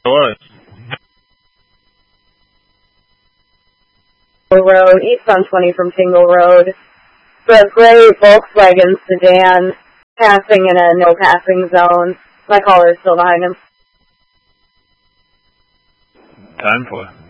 was. Road, east on 20 from Tingle Road. The gray Volkswagen sedan passing in a no passing zone. My caller's still behind him. 10-4.